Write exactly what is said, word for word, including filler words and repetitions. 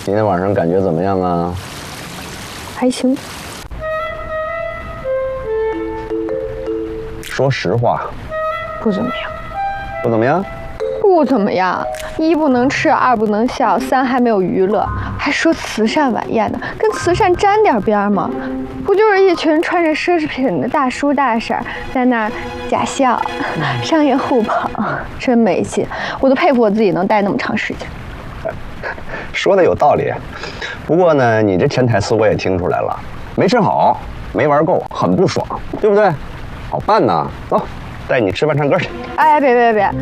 今天晚上感觉怎么样啊？ 还行。 说实话， 不怎么样。 不怎么样？ 不怎么样。一不能吃，二不能笑，三还没有娱乐，还说慈善晚宴呢，跟慈善沾点边吗？不就是一群穿着奢侈品的大叔大婶在那儿假笑，商业互捧，真没劲。我都佩服我自己能待那么长时间。 说的有道理，不过呢，你这潜台词我也听出来了，没吃好，没玩够，很不爽，对不对？好办呐，走，带你吃饭唱歌去。 哎，别别别！